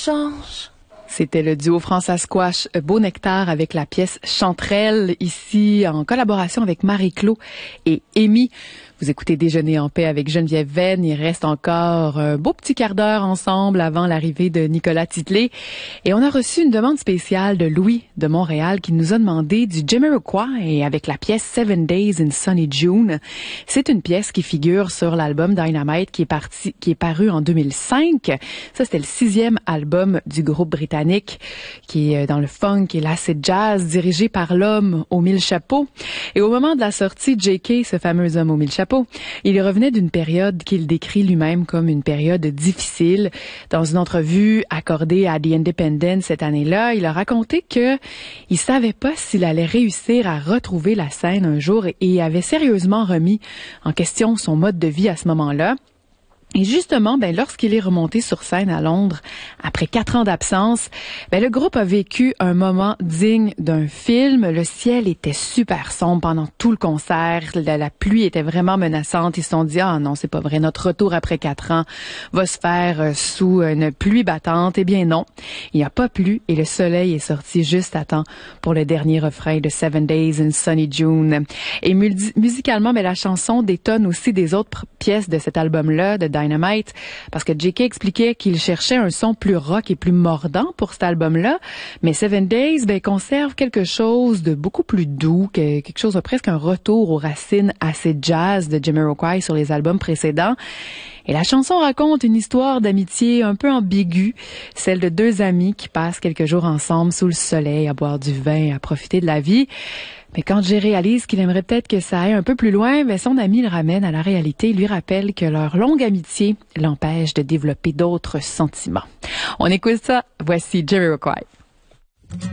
change. C'était le duo François Squash Beau Nectar avec la pièce Chanterelle, ici en collaboration avec Marie-Claude et Amy. Vous écoutez Déjeuner en paix avec Geneviève Venn. Il reste encore un beau petit quart d'heure ensemble avant l'arrivée de Nicolas Titley. Et on a reçu une demande spéciale de Louis de Montréal qui nous a demandé du Jamiroquai avec la pièce 7 Days in Sunny June. C'est une pièce qui figure sur l'album Dynamite qui est paru en 2005. Ça, c'était le 6e album du groupe britannique qui est dans le funk et l'acid jazz dirigé par l'homme aux 1000 chapeaux. Et au moment de la sortie, J.K., ce fameux homme aux 1000 chapeaux, il revenait d'une période qu'il décrit lui-même comme une période difficile. Dans une entrevue accordée à The Independent cette année-là, il a raconté que il savait pas s'il allait réussir à retrouver la scène un jour et avait sérieusement remis en question son mode de vie à ce moment-là. Et justement, lorsqu'il est remonté sur scène à Londres, après 4 ans d'absence, le groupe a vécu un moment digne d'un film. Le ciel était super sombre pendant tout le concert. La pluie était vraiment menaçante. Ils se sont dit, ah non, c'est pas vrai. Notre retour après 4 ans va se faire sous une pluie battante. Eh bien non, il n'y a pas plu et le soleil est sorti juste à temps pour le dernier refrain de 7 Days in Sunny June. Et musicalement, la chanson détonne aussi des autres pièces de cet album-là, de Dynamite, parce que J.K. expliquait qu'il cherchait un son plus rock et plus mordant pour cet album-là, mais 7 Days conserve quelque chose de beaucoup plus doux, quelque chose de presque un retour aux racines assez jazz de Jamiroquai sur les albums précédents. Et la chanson raconte une histoire d'amitié un peu ambiguë, celle de 2 amis qui passent quelques jours ensemble sous le soleil à boire du vin, à profiter de la vie. Mais quand Jay réalise qu'il aimerait peut-être que ça aille un peu plus loin, son ami le ramène à la réalité et lui rappelle que leur longue amitié l'empêche de développer d'autres sentiments. On écoute ça. Voici Jamiroquai.